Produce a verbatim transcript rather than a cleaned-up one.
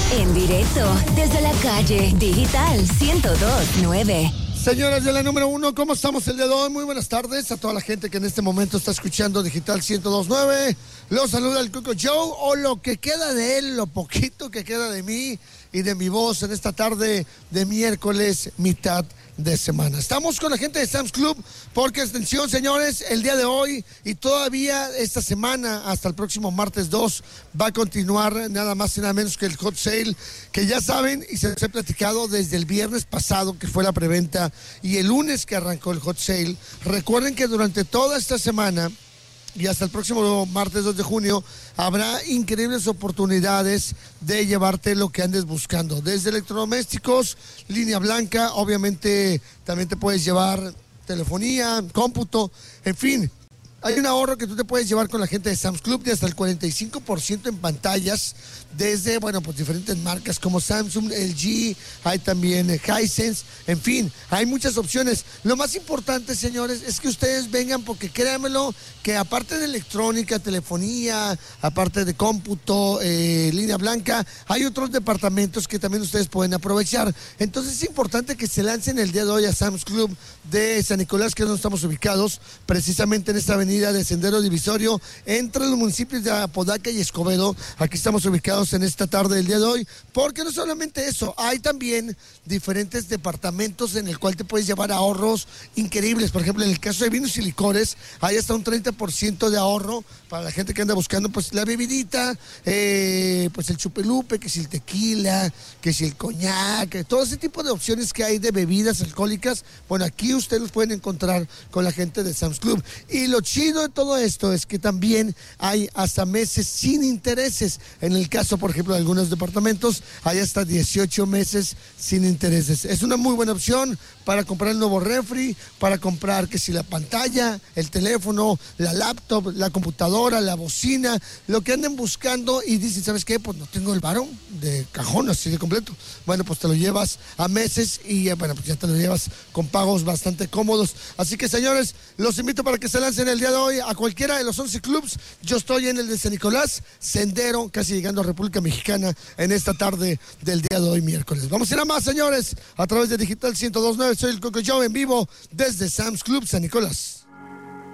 En directo desde la calle Digital ciento dos punto nueve. Señoras de la número uno, ¿cómo estamos el día de hoy? Muy buenas tardes a toda la gente que en este momento está escuchando Digital ciento dos punto nueve. Los saluda el Coco Joe, o lo que queda de él, lo poquito que queda de mí y de mi voz en esta tarde de miércoles, mitad de semana. Estamos con la gente de Sam's Club porque, atención señores, el día de hoy y todavía esta semana hasta el próximo martes dos va a continuar nada más y nada menos que el hot sale, que ya saben y se les he platicado desde el viernes pasado que fue la preventa y el lunes que arrancó el hot sale. Recuerden que durante toda esta semana y hasta el próximo martes dos de junio habrá increíbles oportunidades de llevarte lo que andes buscando. Desde electrodomésticos, línea blanca, obviamente también te puedes llevar telefonía, cómputo, en fin. Hay un ahorro que tú te puedes llevar con la gente de Sam's Club de hasta el cuarenta y cinco por ciento en pantallas, desde, bueno, pues diferentes marcas como Samsung, L G, hay también eh, Hisense, en fin, hay muchas opciones. Lo más importante, señores, es que ustedes vengan porque créanmelo, que aparte de electrónica, telefonía, aparte de cómputo, eh, línea blanca, hay otros departamentos que también ustedes pueden aprovechar. Entonces es importante que se lancen el día de hoy a Sam's Club de San Nicolás, que es donde estamos ubicados, precisamente en esta avenida de Sendero Divisorio, entre los municipios de Apodaca y Escobedo. Aquí estamos ubicados en esta tarde del día de hoy, porque no solamente eso, hay también diferentes departamentos en el cual te puedes llevar ahorros increíbles. Por ejemplo, en el caso de vinos y licores, hay hasta un treinta por ciento de ahorro para la gente que anda buscando pues la bebidita, eh, pues el chupelupe, que si el tequila, que si el coñac, todo ese tipo de opciones que hay de bebidas alcohólicas. Bueno, aquí ustedes los pueden encontrar con la gente de Sam's Club. Y lo chido de todo esto es que también hay hasta meses sin intereses. En el caso, por ejemplo, de algunos departamentos, hay hasta dieciocho meses sin intereses. Es una muy buena opción para comprar el nuevo refri, para comprar que si la pantalla, el teléfono, la laptop, la computadora, la bocina, lo que anden buscando y dicen, ¿sabes qué? Pues no tengo el varón de cajón así de completo. Bueno, pues te lo llevas a meses y bueno, pues ya te lo llevas con pagos bastante cómodos. Así que, señores, los invito para que se lancen el día de hoy a cualquiera de los once clubs. Yo estoy en el de San Nicolás, Sendero, casi llegando a República Mexicana en esta tarde del día de hoy, miércoles. Vamos a ir a más, señores, a través de Digital ciento dos punto nueve. Soy el Coco Joe en vivo desde Sam's Club San Nicolás.